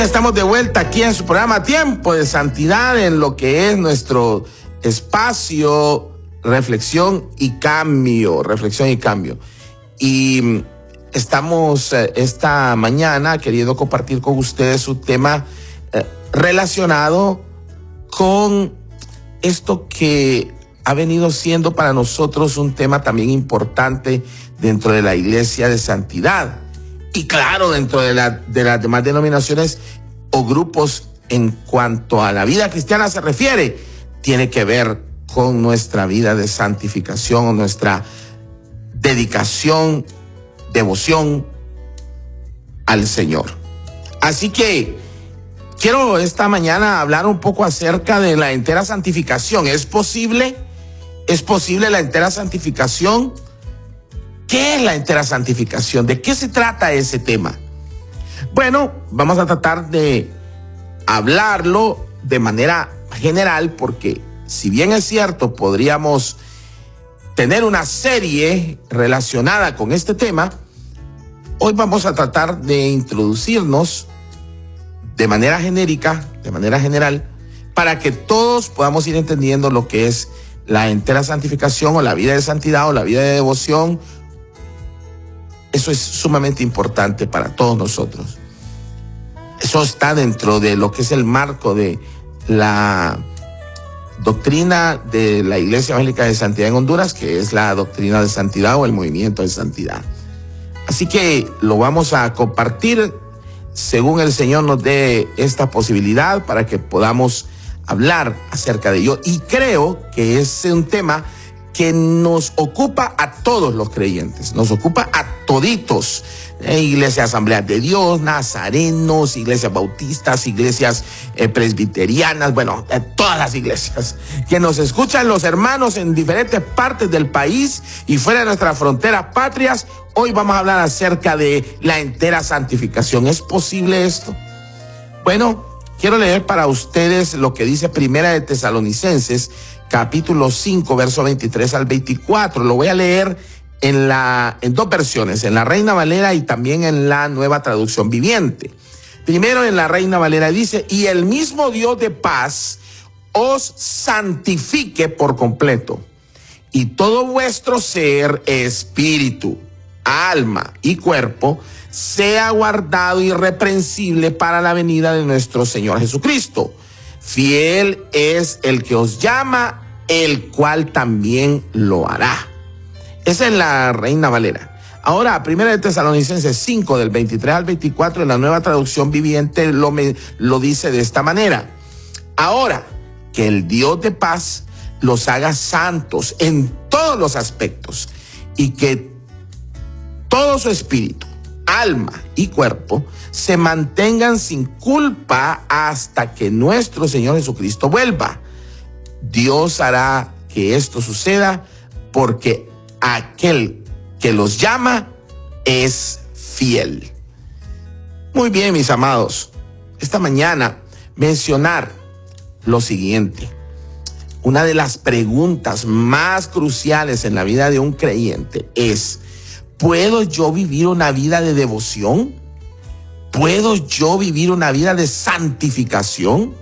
estamos de vuelta aquí en su programa Tiempo de Santidad, en lo que es nuestro espacio Reflexión y Cambio. Y estamos esta mañana queriendo compartir con ustedes un tema relacionado con esto que ha venido siendo para nosotros un tema también importante dentro de la Iglesia de Santidad. Y claro, dentro de las demás denominaciones o grupos en cuanto a la vida cristiana se refiere, tiene que ver con nuestra vida de santificación o nuestra dedicación, devoción al Señor. Así que quiero esta mañana hablar un poco acerca de la entera santificación. ¿Es posible la entera santificación? ¿Qué es la entera santificación? ¿De qué se trata ese tema? Bueno, vamos a tratar de hablarlo de manera general, porque si bien es cierto, podríamos tener una serie relacionada con este tema, hoy vamos a tratar de introducirnos de manera genérica, de manera general, para que todos podamos ir entendiendo lo que es la entera santificación o la vida de santidad o la vida de devoción. Eso es sumamente importante para todos nosotros. Eso está dentro de lo que es el marco de la doctrina de la Iglesia Evangélica de Santidad en Honduras, que es la doctrina de santidad o el movimiento de santidad. Así que lo vamos a compartir según el Señor nos dé esta posibilidad para que podamos hablar acerca de ello. Y creo que es un tema que nos ocupa a todos los creyentes, nos ocupa a toditos, iglesias Asamblea de Dios, nazarenos, iglesias bautistas, iglesias presbiterianas, bueno, todas las iglesias que nos escuchan, los hermanos en diferentes partes del país y fuera de nuestras fronteras patrias. Hoy vamos a hablar acerca de la entera santificación. ¿Es posible esto? Bueno, quiero leer para ustedes lo que dice Primera de Tesalonicenses, capítulo 5, verso 23 al 24. Lo voy a leer en dos versiones, en la Reina Valera y también en la Nueva Traducción Viviente. Primero en la Reina Valera dice: y el mismo Dios de paz os santifique por completo, y todo vuestro ser, espíritu, alma y cuerpo sea guardado irreprensible para la venida de nuestro Señor Jesucristo. Fiel es el que os llama, el cual también lo hará. Esa es la Reina Valera. Ahora, Primera de Tesalonicenses 5, del 23 al 24, en la Nueva Traducción Viviente lo dice de esta manera: ahora, que el Dios de paz los haga santos en todos los aspectos, y que todo su espíritu, alma y cuerpo se mantengan sin culpa hasta que nuestro Señor Jesucristo vuelva. Dios hará que esto suceda, porque aquel que los llama es fiel. Muy bien, mis amados, esta mañana mencionar lo siguiente: una de las preguntas más cruciales en la vida de un creyente es: ¿puedo yo vivir una vida de devoción? ¿Puedo yo vivir una vida de santificación?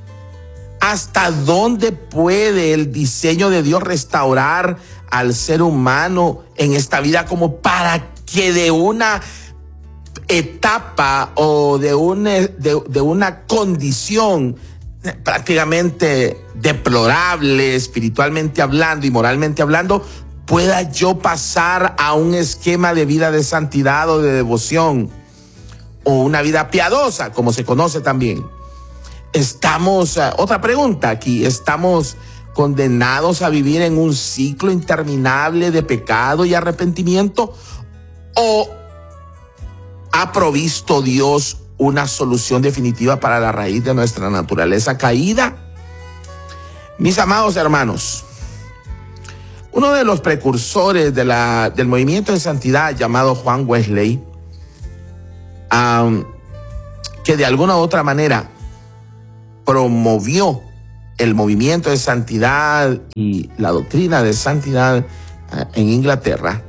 ¿Hasta dónde puede el diseño de Dios restaurar al ser humano en esta vida como para que de una etapa o de una condición prácticamente deplorable, espiritualmente hablando y moralmente hablando, pueda yo pasar a un esquema de vida de santidad o de devoción, o una vida piadosa, como se conoce también? Otra pregunta aquí, ¿estamos condenados a vivir en un ciclo interminable de pecado y arrepentimiento? ¿O ha provisto Dios una solución definitiva para la raíz de nuestra naturaleza caída? Mis amados hermanos, uno de los precursores del movimiento de santidad, llamado Juan Wesley, que de alguna u otra manera promovió el movimiento de santidad y la doctrina de santidad en Inglaterra,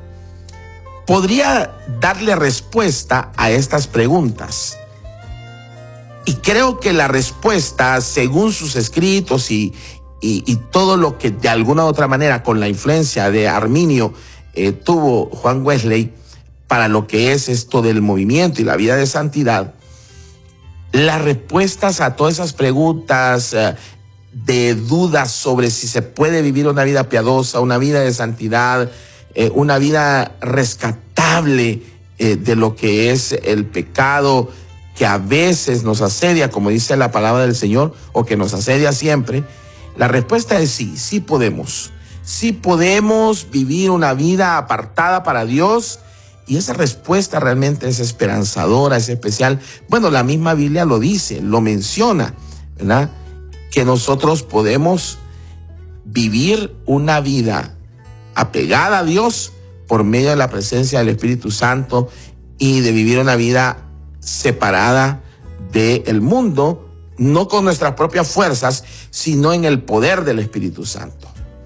podría darle respuesta a estas preguntas. Y creo que la respuesta, según sus escritos y todo lo que de alguna u otra manera con la influencia de Arminio tuvo Juan Wesley para lo que es esto del movimiento y la vida de santidad, las respuestas a todas esas preguntas de dudas sobre si se puede vivir una vida piadosa, una vida de santidad, una vida rescatable de lo que es el pecado que a veces nos asedia, como dice la palabra del Señor, o que nos asedia siempre. La respuesta es sí, sí podemos. Sí podemos vivir una vida apartada para Dios, y esa respuesta realmente es esperanzadora, es especial. Bueno, la misma Biblia lo dice, lo menciona, ¿verdad? Que nosotros podemos vivir una vida apegada a Dios por medio de la presencia del Espíritu Santo y de vivir una vida separada del mundo, no con nuestras propias fuerzas, sino en el poder del Espíritu Santo.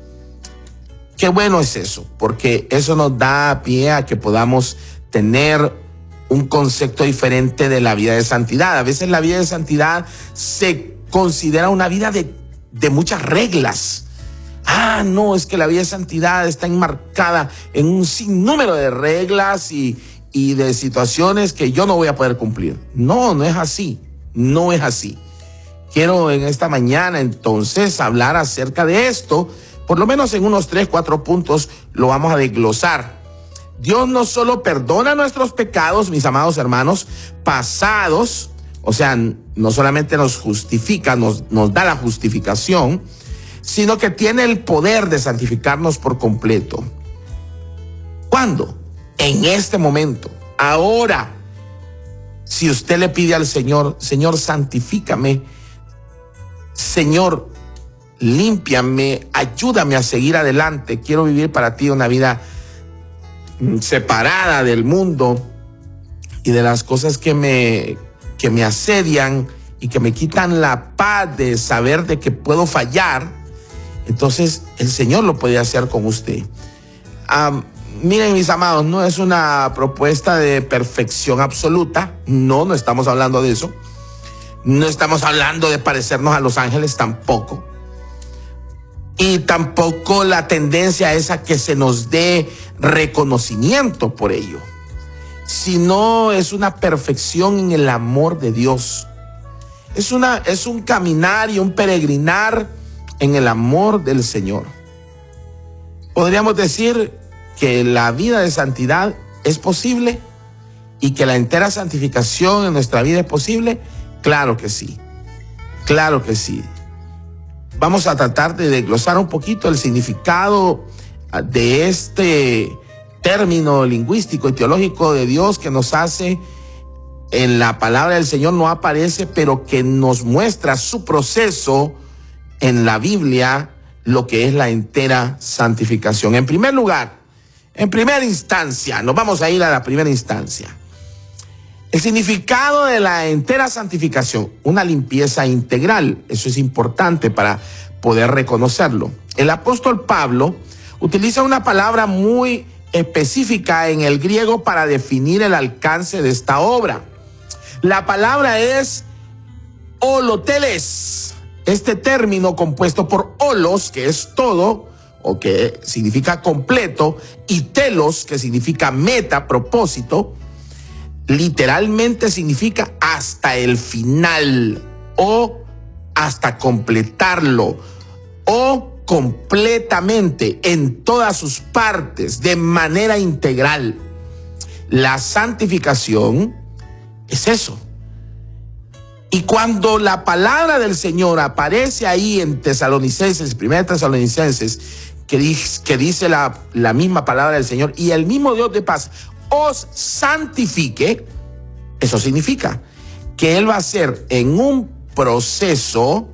Qué bueno es eso, porque eso nos da pie a que podamos tener un concepto diferente de la vida de santidad. A veces la vida de santidad se considera una vida de muchas reglas. No, es que la vida de santidad está enmarcada en un sinnúmero de reglas y de situaciones que yo no voy a poder cumplir. No, no es así. No es así. Quiero en esta mañana entonces hablar acerca de esto. Por lo menos en unos 3, 4 puntos lo vamos a desglosar. Dios no solo perdona nuestros pecados, mis amados hermanos, pasados, o sea, no solamente nos justifica, nos da la justificación, sino que tiene el poder de santificarnos por completo. ¿Cuándo? En este momento, ahora. Si usted le pide al Señor, Señor, santifícame, Señor, límpiame, ayúdame a seguir adelante, quiero vivir para ti una vida separada del mundo y de las cosas que me asedian y que me quitan la paz de saber de que puedo fallar, entonces el Señor lo puede hacer con usted. Miren, mis amados, no es una propuesta de perfección absoluta. No estamos hablando de eso. No estamos hablando de parecernos a los ángeles tampoco. Y tampoco la tendencia es a que se nos dé reconocimiento por ello. Sino es una perfección en el amor de Dios. Es un caminar y un peregrinar en el amor del Señor. Podríamos decir que la vida de santidad es posible y que la entera santificación en nuestra vida es posible. Claro que sí, claro que sí. Vamos a tratar de desglosar un poquito el significado de este término lingüístico y teológico de Dios que nos hace en la palabra del Señor. No aparece, pero que nos muestra su proceso en la Biblia, lo que es la entera santificación. En primer lugar, en primera instancia, nos vamos a ir a la primera instancia. El significado de la entera santificación, una limpieza integral. Eso es importante para poder reconocerlo. El apóstol Pablo utiliza una palabra muy específica en el griego para definir el alcance de esta obra. La palabra es holoteles. Este término compuesto por holos, que es todo, o que significa completo, y telos, que significa meta, propósito, literalmente significa hasta el final, o hasta completarlo, o completamente, en todas sus partes, de manera integral. La santificación es eso. Y cuando la palabra del Señor aparece ahí en Tesalonicenses, 1 Tesalonicenses, que dice la misma palabra del Señor, y el mismo Dios de paz os santifique, eso significa que Él va a hacer en un proceso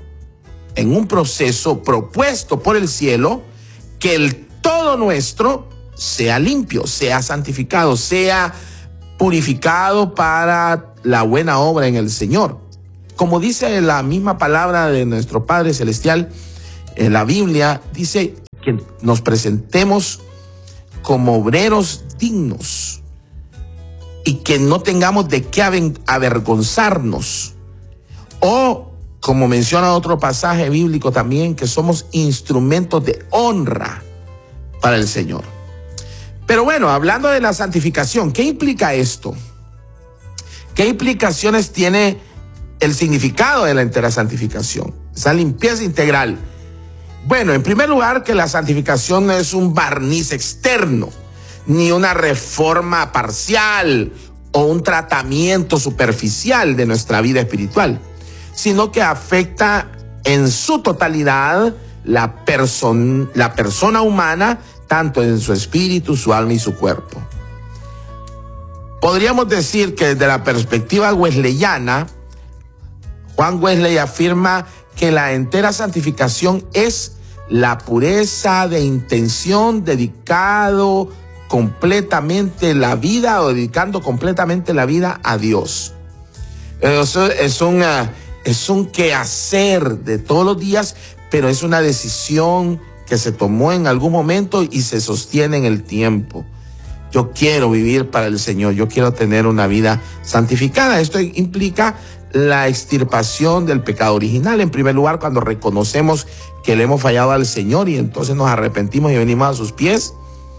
propuesto por el cielo, que el todo nuestro sea limpio, sea santificado, sea purificado para la buena obra en el Señor. Como dice la misma palabra de nuestro Padre Celestial, en la Biblia dice que nos presentemos como obreros dignos y que no tengamos de qué avergonzarnos. O, como menciona otro pasaje bíblico también, que somos instrumentos de honra para el Señor. Pero bueno, hablando de la santificación, ¿qué implica esto? ¿Qué implicaciones tiene el significado de la entera santificación? Esa limpieza integral. Bueno, en primer lugar, que la santificación no es un barniz externo, ni una reforma parcial o un tratamiento superficial de nuestra vida espiritual, sino que afecta en su totalidad la persona humana, tanto en su espíritu, su alma y su cuerpo. Podríamos decir que desde la perspectiva wesleyana, Juan Wesley afirma que la entera santificación es la pureza de intención, dedicando completamente la vida a Dios. Eso es un quehacer de todos los días, pero es una decisión que se tomó en algún momento y se sostiene en el tiempo. Yo quiero vivir para el Señor, yo quiero tener una vida santificada. Esto implica la extirpación del pecado original. En primer lugar, cuando reconocemos que le hemos fallado al Señor y entonces nos arrepentimos y venimos a sus pies.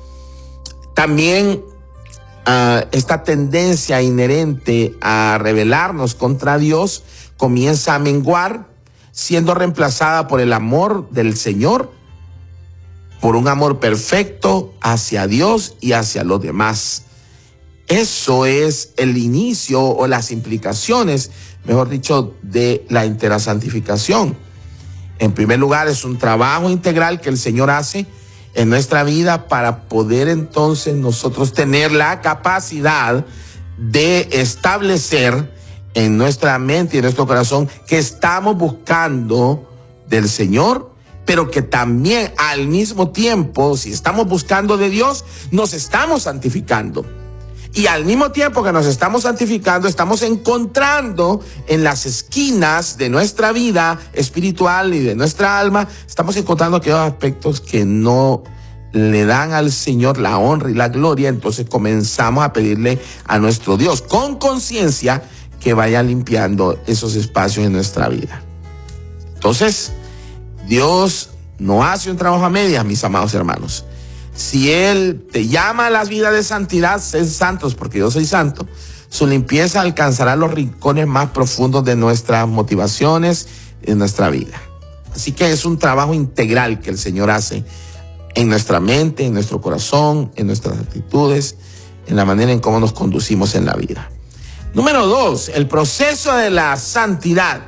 También esta tendencia inherente a rebelarnos contra Dios comienza a menguar, siendo reemplazada por el amor del Señor, por un amor perfecto hacia Dios y hacia los demás. Eso es el inicio o las implicaciones, mejor dicho, de la entera santificación. En primer lugar, es un trabajo integral que el Señor hace en nuestra vida para poder entonces nosotros tener la capacidad de establecer en nuestra mente y en nuestro corazón que estamos buscando del Señor, pero que también al mismo tiempo, si estamos buscando de Dios, nos estamos santificando. Y al mismo tiempo que nos estamos santificando, estamos encontrando en las esquinas de nuestra vida espiritual y de nuestra alma, estamos encontrando aquellos aspectos que no le dan al Señor la honra y la gloria. Entonces comenzamos a pedirle a nuestro Dios con conciencia que vaya limpiando esos espacios en nuestra vida. Entonces, Dios no hace un trabajo a medias, mis amados hermanos. Si Él te llama a las vidas de santidad, sed santos porque yo soy santo, su limpieza alcanzará los rincones más profundos de nuestras motivaciones y de nuestra vida. Así que es un trabajo integral que el Señor hace en nuestra mente, en nuestro corazón, en nuestras actitudes, en la manera en cómo nos conducimos en la vida. Número 2, el proceso de la santidad.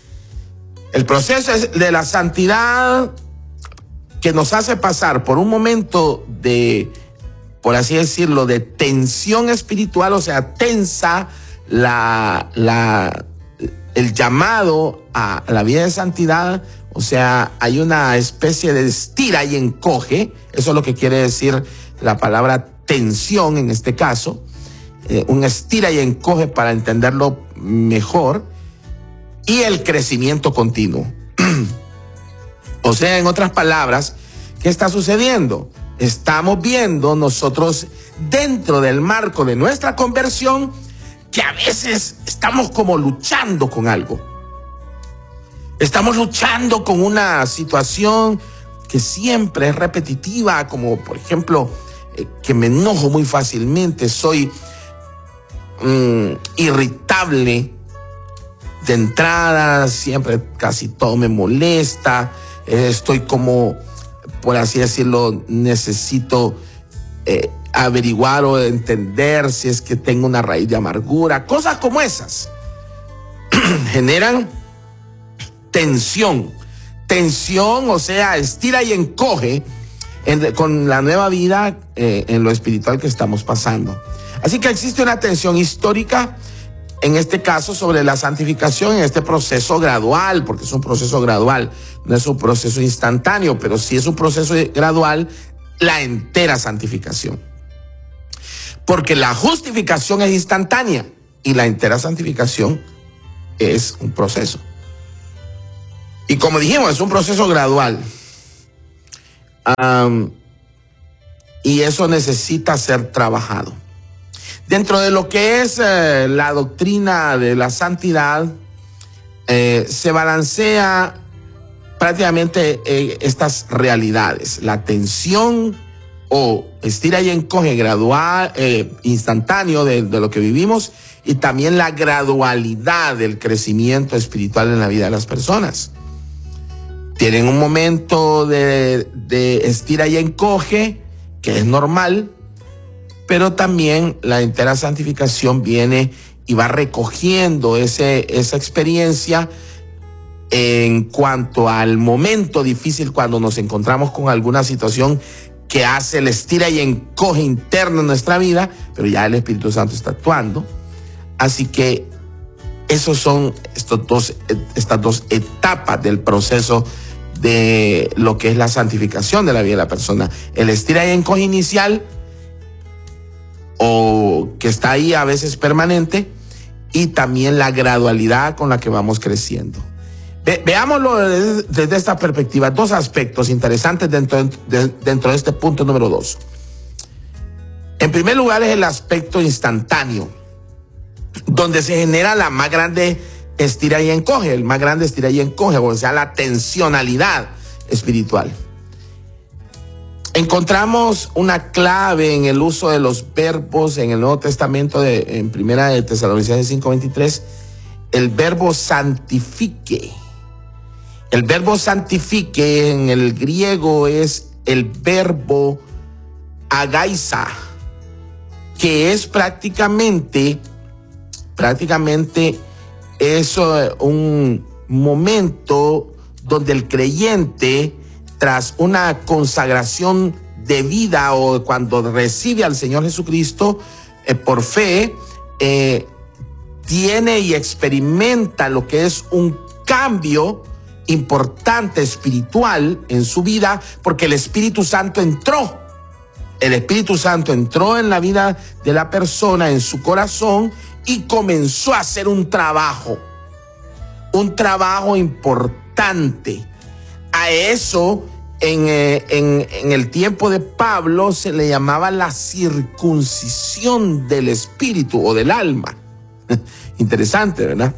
El proceso de la santidad que nos hace pasar por un momento de, por así decirlo, de tensión espiritual, o sea, tensa el llamado a la vida de santidad, o sea, hay una especie de estira y encoge, eso es lo que quiere decir la palabra tensión en este caso, un estira y encoge para entenderlo mejor, y el crecimiento continuo. O sea, en otras palabras, ¿qué está sucediendo? Estamos viendo nosotros dentro del marco de nuestra conversión que a veces estamos como luchando con algo. Estamos luchando con una situación que siempre es repetitiva, como por ejemplo, que me enojo muy fácilmente, soy irritable de entrada, siempre casi todo me molesta, estoy como, por así decirlo, necesito averiguar o entender si es que tengo una raíz de amargura. Cosas como esas generan tensión, o sea, estira y encoge con la nueva vida en lo espiritual que estamos pasando. Así que existe una tensión histórica, en este caso sobre la santificación, en este proceso gradual, porque es un proceso gradual, no es un proceso instantáneo, pero sí es un proceso gradual, la entera santificación. Porque la justificación es instantánea y la entera santificación es un proceso. Y como dijimos, es un proceso gradual. Y eso necesita ser trabajado. Dentro de lo que es la doctrina de la santidad, se balancea prácticamente estas realidades. La tensión o estira y encoge gradual, instantáneo de lo que vivimos, y también la gradualidad del crecimiento espiritual en la vida de las personas. Tienen un momento de estira y encoge, que es normal, pero también la entera santificación viene y va recogiendo esa experiencia en cuanto al momento difícil, cuando nos encontramos con alguna situación que hace el estira y encoge interno en nuestra vida, pero ya el Espíritu Santo está actuando. Así que esos son estas dos etapas del proceso de lo que es la santificación de la vida de la persona. El estira y encoge inicial, o que está ahí a veces permanente, y también la gradualidad con la que vamos creciendo. Veámoslo desde esta perspectiva. Dos aspectos interesantes dentro de este punto número 2. En primer lugar es el aspecto instantáneo, donde se genera la más grande estira y encoge, el más grande estira y encoge, o sea, la tensionalidad espiritual. Encontramos una clave en el uso de los verbos en el Nuevo Testamento, en Primera de Tesalonicenses 5:23, el verbo santifique. El verbo santifique en el griego es el verbo agaisa, que es prácticamente eso, un momento donde el creyente, tras una consagración de vida, o cuando recibe al Señor Jesucristo por fe, tiene y experimenta lo que es un cambio importante espiritual en su vida, porque el Espíritu Santo entró. El Espíritu Santo entró en la vida de la persona, en su corazón, y comenzó a hacer un trabajo importante. A eso, en el tiempo de Pablo, se le llamaba la circuncisión del espíritu o del alma. Interesante, ¿verdad?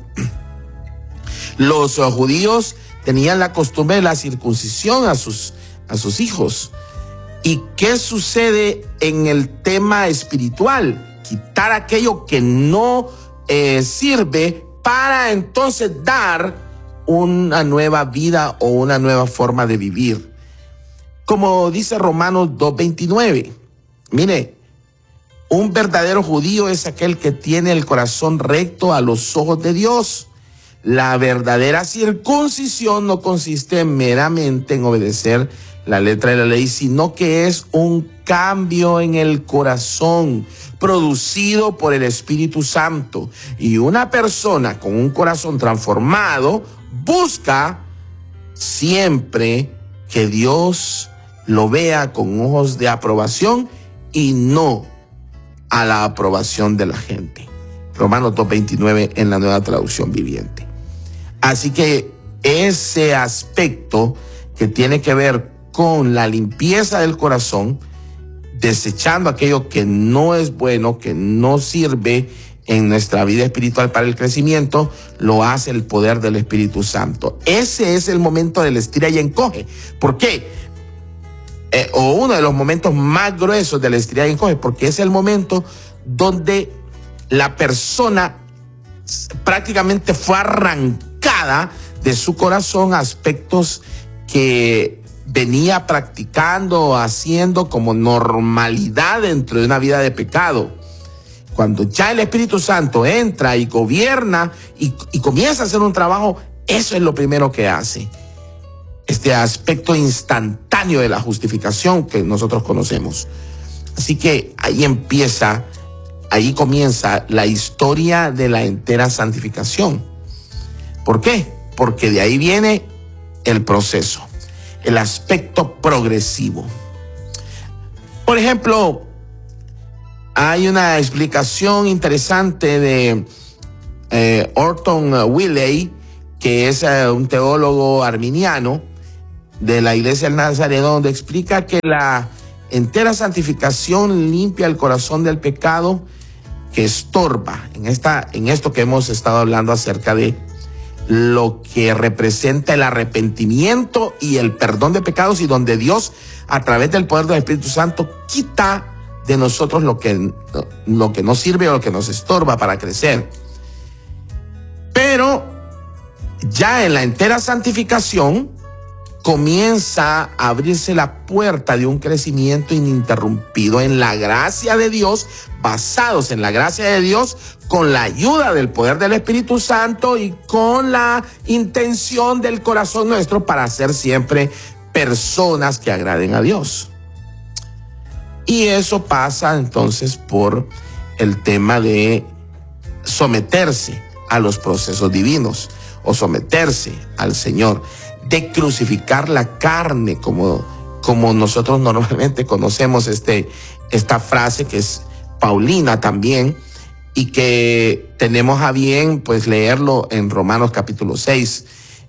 Los judíos tenían la costumbre de la circuncisión a sus hijos. ¿Y qué sucede en el tema espiritual? Quitar aquello que no sirve, para entonces dar una nueva vida o una nueva forma de vivir. Como dice Romanos 2:29, mire, un verdadero judío es aquel que tiene el corazón recto a los ojos de Dios. La verdadera circuncisión no consiste meramente en obedecer la letra de la ley, sino que es un cambio en el corazón producido por el Espíritu Santo. Y una persona con un corazón transformado busca siempre que Dios lo vea con ojos de aprobación y no a la aprobación de la gente. Romanos 2:29 en la Nueva Traducción Viviente. Así que ese aspecto que tiene que ver con la limpieza del corazón, desechando aquello que no es bueno, que no sirve en nuestra vida espiritual para el crecimiento, lo hace el poder del Espíritu Santo. Ese es el momento del estira y encoge. ¿Por qué? O uno de los momentos más gruesos del estira y encoge, porque es el momento donde la persona prácticamente fue arrancada de su corazón aspectos que venía practicando, haciendo como normalidad dentro de una vida de pecado. Cuando ya el Espíritu Santo entra y gobierna y comienza a hacer un trabajo, eso es lo primero que hace. Este aspecto instantáneo de la justificación que nosotros conocemos. Así que ahí comienza la historia de la entera santificación. ¿Por qué? Porque de ahí viene el proceso, el aspecto progresivo. Por ejemplo, hay una explicación interesante de Orton Willey, que es un teólogo arminiano de la Iglesia del Nazareno, donde explica que la entera santificación limpia el corazón del pecado que estorba en esto que hemos estado hablando acerca de lo que representa el arrepentimiento y el perdón de pecados, y donde Dios, a través del poder del Espíritu Santo, quita de nosotros lo que nos sirve o lo que nos estorba para crecer. Pero ya en la entera santificación comienza a abrirse la puerta de un crecimiento ininterrumpido en la gracia de Dios, basados en la gracia de Dios, con la ayuda del poder del Espíritu Santo y con la intención del corazón nuestro para ser siempre personas que agraden a Dios. Y eso pasa entonces por el tema de someterse a los procesos divinos o someterse al Señor, de crucificar la carne, como nosotros normalmente conocemos esta frase que es paulina también, y que tenemos a bien pues leerlo en Romanos capítulo 6.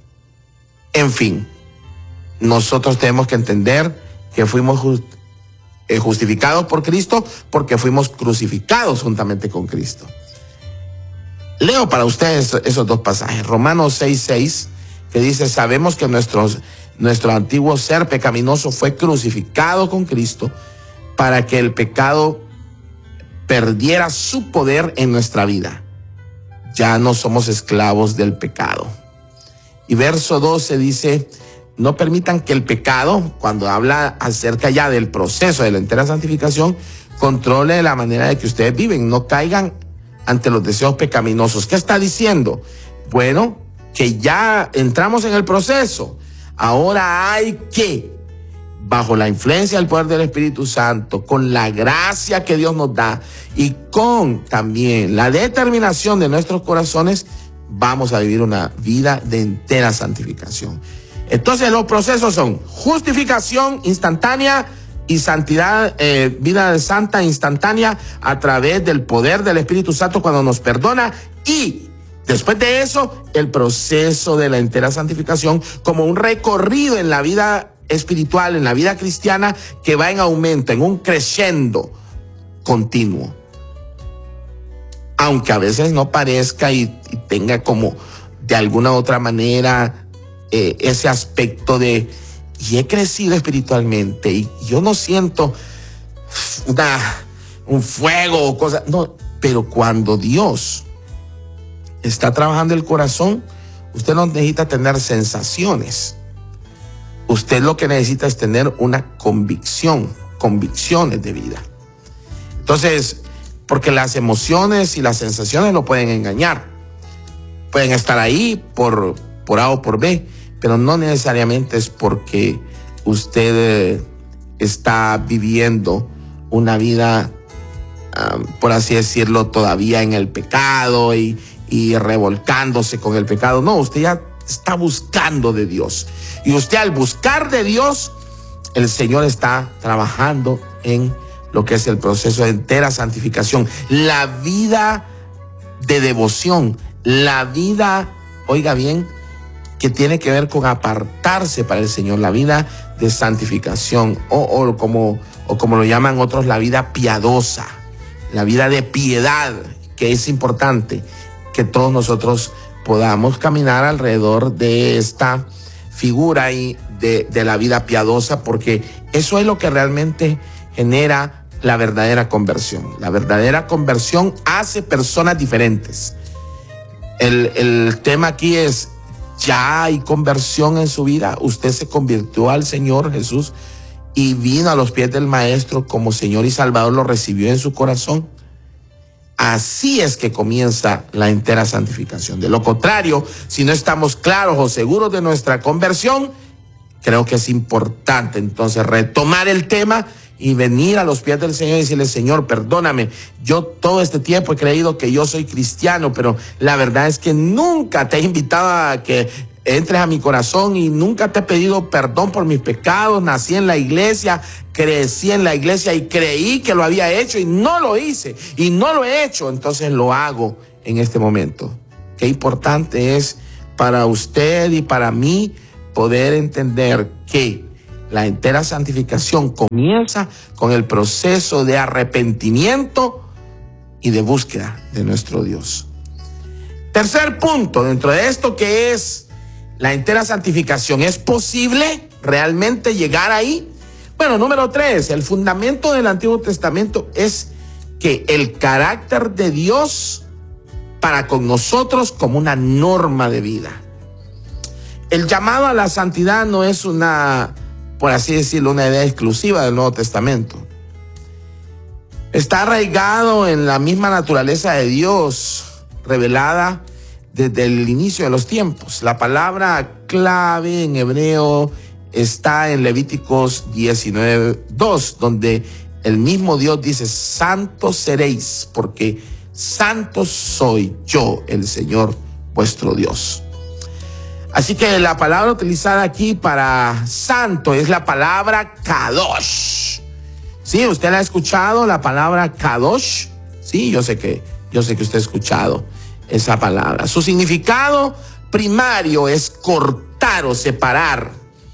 En fin, nosotros tenemos que entender que fuimos justificados por Cristo porque fuimos crucificados juntamente con Cristo. Leo para ustedes esos dos pasajes. Romanos 6:6, que dice: sabemos que nuestro antiguo ser pecaminoso fue crucificado con Cristo para que el pecado perdiera su poder en nuestra vida. Ya no somos esclavos del pecado. Y verso 12 dice: no permitan que el pecado, cuando habla acerca ya del proceso de la entera santificación, controle la manera de que ustedes viven. No caigan ante los deseos pecaminosos. ¿Qué está diciendo? Bueno, que ya entramos en el proceso. Ahora hay que, bajo la influencia del poder del Espíritu Santo, con la gracia que Dios nos da y con también la determinación de nuestros corazones, vamos a vivir una vida de entera santificación. Entonces los procesos son justificación instantánea y santidad, vida santa instantánea a través del poder del Espíritu Santo cuando nos perdona, y después de eso el proceso de la entera santificación como un recorrido en la vida espiritual, en la vida cristiana, que va en aumento, en un crescendo continuo. Aunque a veces no parezca y tenga como de alguna u otra manera ese aspecto de, y he crecido espiritualmente y yo no siento un fuego o cosas, no, pero cuando Dios está trabajando el corazón, usted no necesita tener sensaciones. Usted lo que necesita es tener una convicciones de vida. Entonces, porque las emociones y las sensaciones lo pueden engañar. Pueden estar ahí por A o por B, pero no necesariamente es porque usted está viviendo una vida, por así decirlo, todavía en el pecado y revolcándose con el pecado. No, usted ya está buscando de Dios. Y usted, al buscar de Dios, el Señor está trabajando en lo que es el proceso de entera santificación. La vida de devoción, la vida, oiga bien, que tiene que ver con apartarse para el Señor, la vida de santificación, o como lo llaman otros, la vida piadosa, la vida de piedad, que es importante que todos nosotros podamos caminar alrededor de esta figura y de la vida piadosa, porque eso es lo que realmente genera la verdadera conversión. La verdadera conversión hace personas diferentes. El tema aquí es: ya hay conversión en su vida. Usted se convirtió al Señor Jesús y vino a los pies del Maestro como Señor y Salvador, lo recibió en su corazón. Así es que comienza la entera santificación. De lo contrario, si no estamos claros o seguros de nuestra conversión, creo que es importante entonces retomar el tema y venir a los pies del Señor y decirle: Señor, perdóname, yo todo este tiempo he creído que yo soy cristiano, pero la verdad es que nunca te he invitado a que entres a mi corazón y nunca te he pedido perdón por mis pecados. Nací en la iglesia, crecí en la iglesia y creí que lo había hecho y no lo hice y no lo he hecho, entonces lo hago en este momento. Qué importante es para usted y para mí poder entender que la entera santificación comienza con el proceso de arrepentimiento y de búsqueda de nuestro Dios. Tercer punto, dentro de esto que es la entera santificación, ¿es posible realmente llegar ahí? Bueno, número 3, el fundamento del Antiguo Testamento es que el carácter de Dios para con nosotros como una norma de vida. El llamado a la santidad no es una, por así decirlo, una idea exclusiva del Nuevo Testamento. Está arraigado en la misma naturaleza de Dios, revelada desde el inicio de los tiempos. La palabra clave en hebreo está en Levíticos 19:2, donde el mismo Dios dice: santos seréis, porque santo soy yo, el Señor vuestro Dios. Así que la palabra utilizada aquí para santo es la palabra kadosh. Sí, usted la ha escuchado, la palabra kadosh. Sí, yo sé que usted ha escuchado esa palabra. Su significado primario es cortar o separar.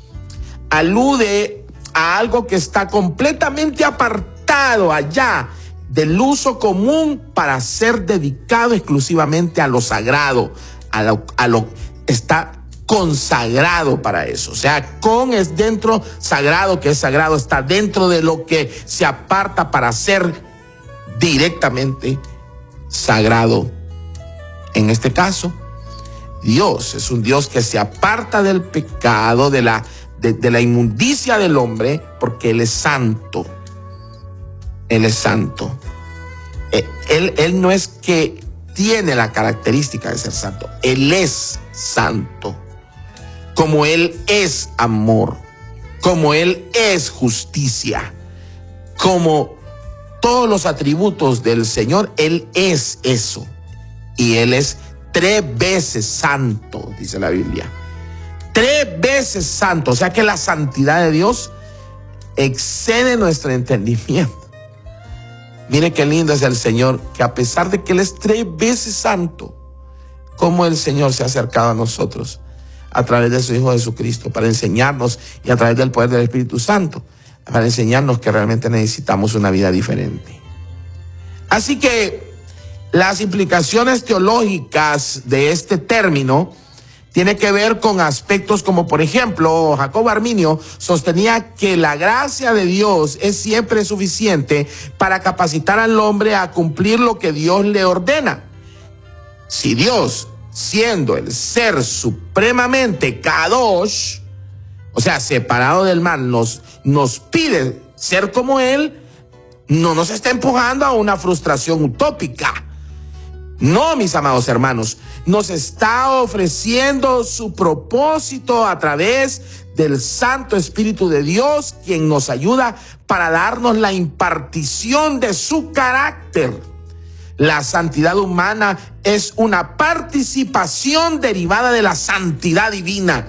Alude a algo que está completamente apartado allá del uso común para ser dedicado exclusivamente a lo sagrado, a lo está consagrado para eso. O sea, con es dentro, sagrado, que es sagrado, está dentro de lo que se aparta para ser directamente sagrado. En este caso, Dios es un Dios que se aparta del pecado, de la inmundicia del hombre, porque Él es santo. Él es santo. Él no es que tiene la característica de ser santo. Él es santo. Como Él es amor. Como Él es justicia. Como todos los atributos del Señor, Él es eso. Y Él es 3 veces santo, dice la Biblia. 3 veces santo. O sea que la santidad de Dios excede nuestro entendimiento. Mire qué lindo es el Señor, que a pesar de que Él es 3 veces santo, cómo el Señor se ha acercado a nosotros a través de su Hijo Jesucristo para enseñarnos, y a través del poder del Espíritu Santo, para enseñarnos que realmente necesitamos una vida diferente. Así que las implicaciones teológicas de este término tiene que ver con aspectos como, por ejemplo, Jacobo Arminio sostenía que la gracia de Dios es siempre suficiente para capacitar al hombre a cumplir lo que Dios le ordena. Si Dios, siendo el ser supremamente kadosh, o sea, separado del mal, nos pide ser como Él, no nos está empujando a una frustración utópica. No, mis amados hermanos, nos está ofreciendo su propósito a través del Santo Espíritu de Dios, quien nos ayuda para darnos la impartición de su carácter. La santidad humana es una participación derivada de la santidad divina.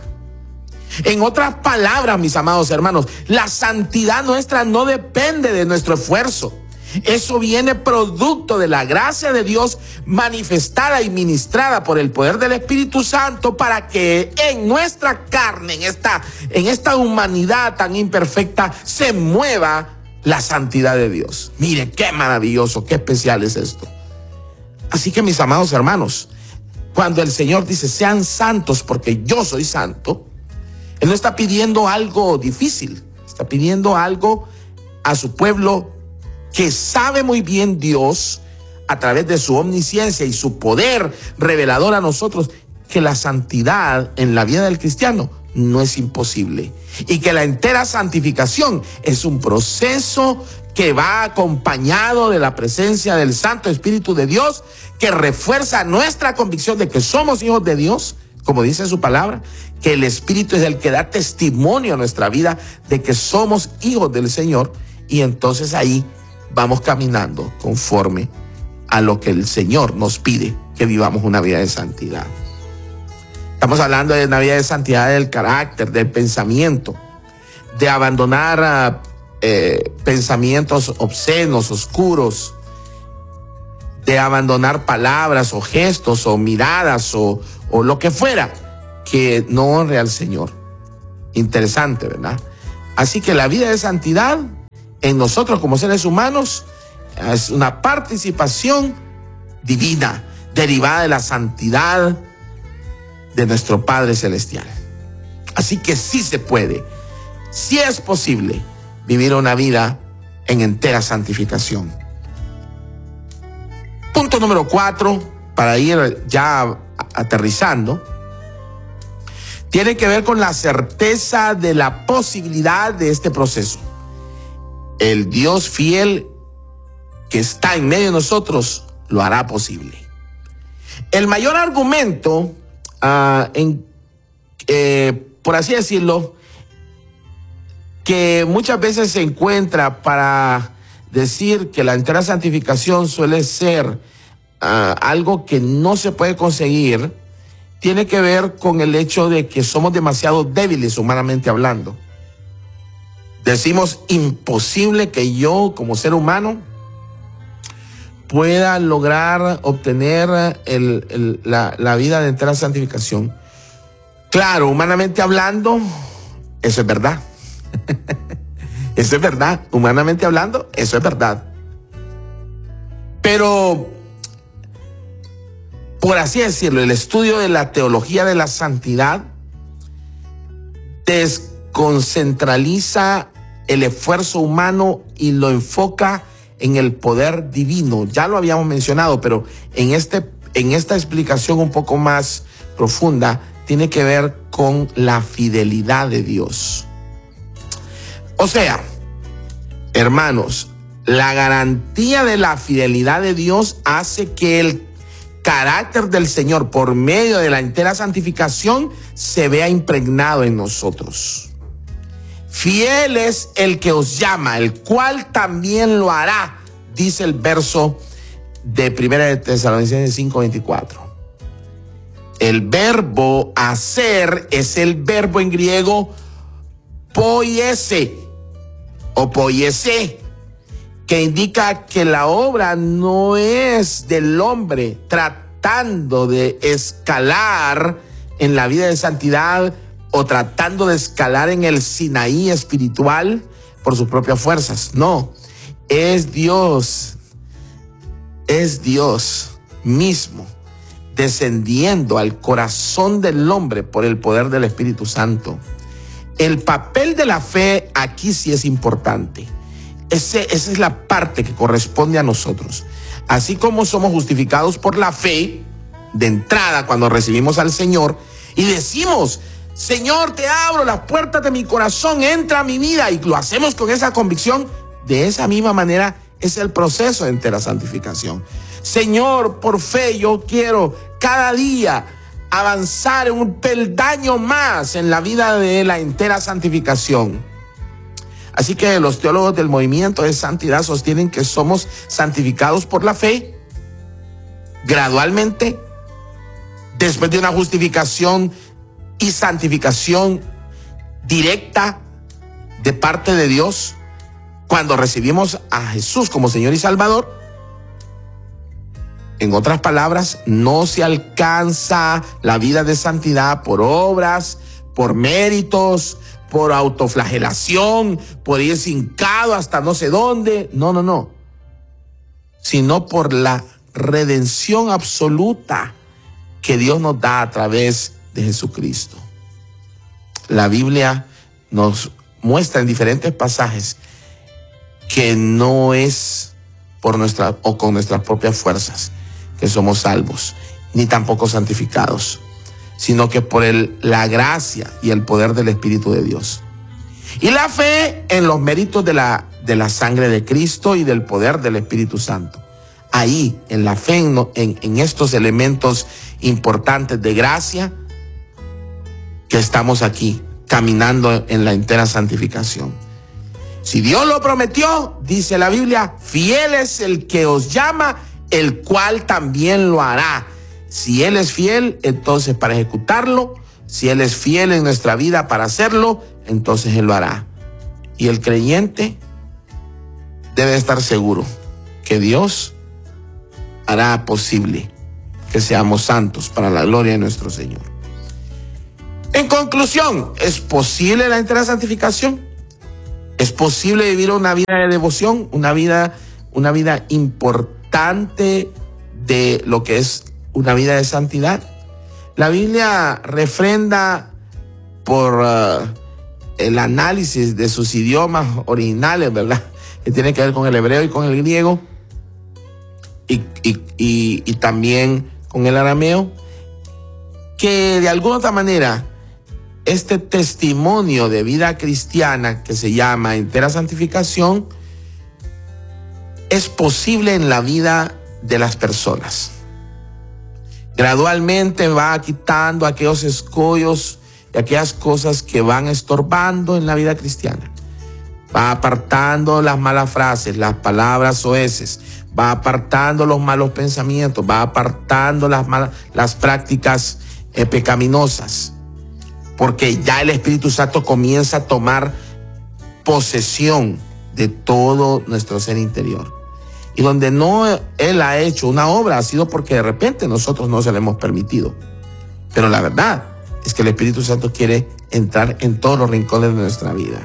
En otras palabras, mis amados hermanos, la santidad nuestra no depende de nuestro esfuerzo. Eso viene producto de la gracia de Dios manifestada y ministrada por el poder del Espíritu Santo, para que en nuestra carne, en esta humanidad tan imperfecta, se mueva la santidad de Dios. Mire qué maravilloso, qué especial es esto. Así que, mis amados hermanos, cuando el Señor dice sean santos porque yo soy santo, Él no está pidiendo algo difícil, está pidiendo algo a su pueblo que sabe muy bien Dios, a través de su omnisciencia y su poder revelador a nosotros, que la santidad en la vida del cristiano no es imposible, y que la entera santificación es un proceso que va acompañado de la presencia del Santo Espíritu de Dios, que refuerza nuestra convicción de que somos hijos de Dios, como dice su palabra, que el Espíritu es el que da testimonio a nuestra vida de que somos hijos del Señor, y entonces ahí vamos caminando conforme a lo que el Señor nos pide, que vivamos una vida de santidad. Estamos hablando de una vida de santidad del carácter, del pensamiento, de abandonar pensamientos obscenos, oscuros, de abandonar palabras o gestos o miradas o lo que fuera que no honre al Señor. Interesante, ¿verdad? Así que la vida de santidad en nosotros como seres humanos es una participación divina derivada de la santidad de nuestro Padre Celestial. Así que sí se puede, sí es posible vivir una vida en entera santificación. Punto número 4, para ir ya aterrizando, tiene que ver con la certeza de la posibilidad de este proceso. El Dios fiel que está en medio de nosotros lo hará posible. El mayor argumento, por así decirlo, que muchas veces se encuentra para decir que la entera santificación suele ser algo que no se puede conseguir, tiene que ver con el hecho de que somos demasiado débiles humanamente hablando. Decimos, imposible que yo como ser humano pueda lograr obtener la vida de entera santificación. Claro, humanamente hablando, eso es verdad. Eso es verdad. Humanamente hablando, eso es verdad. Pero, por así decirlo, el estudio de la teología de la santidad desconcentraliza el esfuerzo humano y lo enfoca en el poder divino. Ya lo habíamos mencionado, pero en esta explicación un poco más profunda tiene que ver con la fidelidad de Dios. O sea, hermanos, la garantía de la fidelidad de Dios hace que el carácter del Señor por medio de la entera santificación se vea impregnado en nosotros. Fiel es el que os llama, el cual también lo hará, dice el verso de 1 de Tesalonicenses 5:24. El verbo hacer es el verbo en griego poiese o poiese, que indica que la obra no es del hombre tratando de escalar en la vida de santidad o tratando de escalar en el Sinaí espiritual por sus propias fuerzas. No, es Dios mismo descendiendo al corazón del hombre por el poder del Espíritu Santo. El papel de la fe aquí sí es importante. Esa es la parte que corresponde a nosotros. Así como somos justificados por la fe, de entrada cuando recibimos al Señor y decimos, Señor, te abro las puertas de mi corazón, entra a mi vida, y lo hacemos con esa convicción, de esa misma manera es el proceso de entera santificación. Señor, por fe yo quiero cada día avanzar en un peldaño más en la vida de la entera santificación. Así que los teólogos del movimiento de santidad sostienen que somos santificados por la fe gradualmente, después de una justificación y santificación directa de parte de Dios, cuando recibimos a Jesús como Señor y Salvador. En otras palabras, no se alcanza la vida de santidad por obras, por méritos, por autoflagelación, por ir hincado hasta no sé dónde. No. Sino por la redención absoluta que Dios nos da a través de Jesucristo. La Biblia nos muestra en diferentes pasajes que no es por nuestra o con nuestras propias fuerzas que somos salvos, ni tampoco santificados, sino que por la gracia y el poder del Espíritu de Dios. Y la fe en los méritos de la sangre de Cristo y del poder del Espíritu Santo. Ahí, en la fe, en estos elementos importantes de gracia, que estamos aquí, caminando en la entera santificación. Si Dios lo prometió, dice la Biblia, fiel es el que os llama, el cual también lo hará. Si Él es fiel, entonces para ejecutarlo, si Él es fiel en nuestra vida para hacerlo, entonces Él lo hará. Y el creyente debe estar seguro que Dios hará posible que seamos santos para la gloria de nuestro Señor. En conclusión, ¿es posible la entera santificación? ¿Es posible vivir una vida de devoción, una vida importante de lo que es una vida de santidad. La Biblia refrenda por el análisis de sus idiomas originales, ¿verdad? Que tiene que ver con el hebreo y con el griego y también con el arameo, que de alguna otra manera este testimonio de vida cristiana que se llama entera santificación es posible en la vida de las personas. Gradualmente va quitando aquellos escollos y aquellas cosas que van estorbando en la vida cristiana. Va apartando las malas frases, las palabras soeces, va apartando los malos pensamientos, va apartando las prácticas pecaminosas, porque ya el Espíritu Santo comienza a tomar posesión de todo nuestro ser interior. Y donde no Él ha hecho una obra ha sido porque de repente nosotros no se le hemos permitido. Pero la verdad es que el Espíritu Santo quiere entrar en todos los rincones de nuestra vida.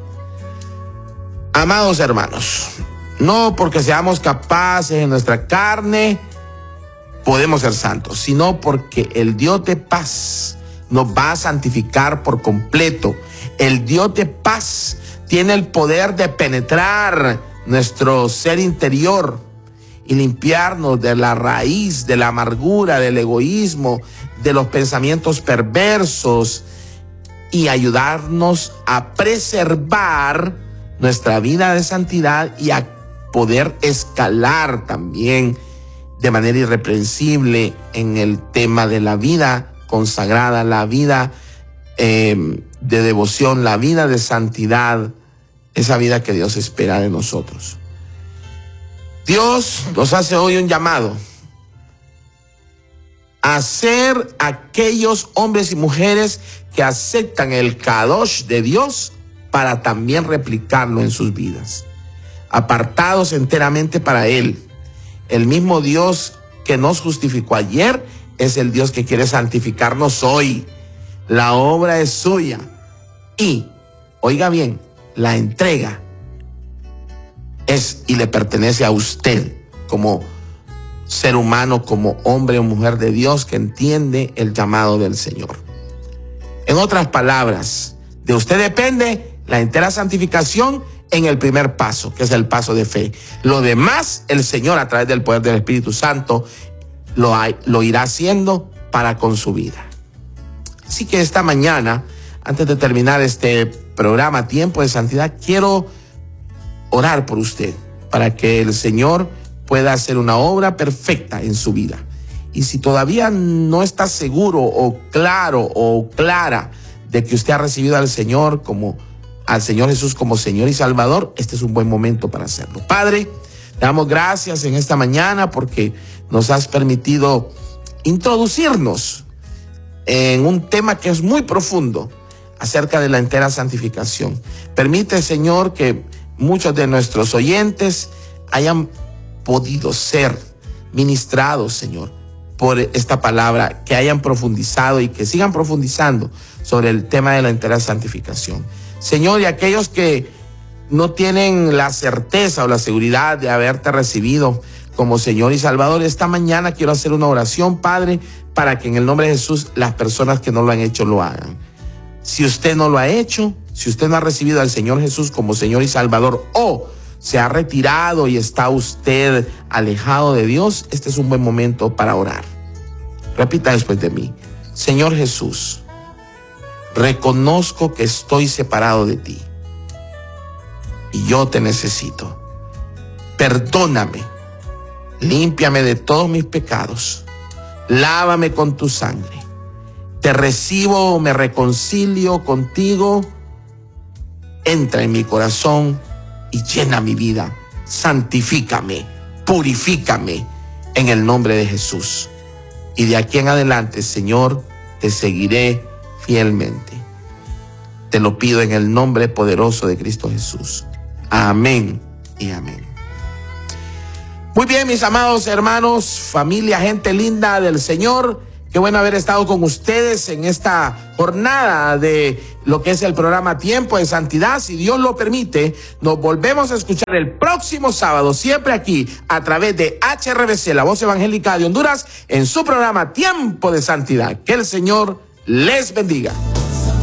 Amados hermanos, no porque seamos capaces en nuestra carne podemos ser santos, sino porque el Dios de paz nos va a santificar por completo. El Dios de paz tiene el poder de penetrar nuestro ser interior y limpiarnos de la raíz, de la amargura, del egoísmo, de los pensamientos perversos y ayudarnos a preservar nuestra vida de santidad y a poder escalar también de manera irreprensible en el tema de la vida consagrada, la vida de devoción, la vida de santidad, esa vida que Dios espera de nosotros. Dios nos hace hoy un llamado a ser aquellos hombres y mujeres que aceptan el Kadosh de Dios para también replicarlo en sus vidas, apartados enteramente para Él. El mismo Dios que nos justificó ayer es el Dios que quiere santificarnos hoy. La obra es suya y, oiga bien, la entrega es y le pertenece a usted como ser humano, como hombre o mujer de Dios que entiende el llamado del Señor. En otras palabras, de usted depende la entera santificación en el primer paso, que es el paso de fe. Lo demás, el Señor, a través del poder del Espíritu Santo, lo irá haciendo para con su vida. Así que esta mañana, antes de terminar este programa Tiempo de Santidad, quiero orar por usted, para que el Señor pueda hacer una obra perfecta en su vida. Y si todavía no está seguro o claro o clara de que usted ha recibido al Señor Jesús como Señor y Salvador, este es un buen momento para hacerlo. Padre, te damos gracias en esta mañana porque nos has permitido introducirnos en un tema que es muy profundo acerca de la entera santificación. Permite, Señor, que muchos de nuestros oyentes hayan podido ser ministrados, Señor, por esta palabra, que hayan profundizado y que sigan profundizando sobre el tema de la entera santificación. Señor, y aquellos que no tienen la certeza o la seguridad de haberte recibido como Señor y Salvador, esta mañana quiero hacer una oración, Padre, para que en el nombre de Jesús las personas que no lo han hecho lo hagan. Si usted no lo ha hecho, si usted no ha recibido al Señor Jesús como Señor y Salvador, o se ha retirado y está usted alejado de Dios, este es un buen momento para orar. Repita después de mí: Señor Jesús, reconozco que estoy separado de ti y yo te necesito. Perdóname, límpiame de todos mis pecados, lávame con tu sangre. Te recibo, me reconcilio contigo. Entra en mi corazón y llena mi vida. Santifícame, purifícame en el nombre de Jesús. Y de aquí en adelante, Señor, te seguiré fielmente. Te lo pido en el nombre poderoso de Cristo Jesús. Amén y amén. Muy bien, mis amados hermanos, familia, gente linda del Señor, Qué bueno haber estado con ustedes en esta jornada de lo que es el programa Tiempo de Santidad. Si Dios lo permite, nos volvemos a escuchar el próximo sábado, siempre aquí, a través de HRBC, la voz evangélica de Honduras, en su programa Tiempo de Santidad. Que el Señor les bendiga.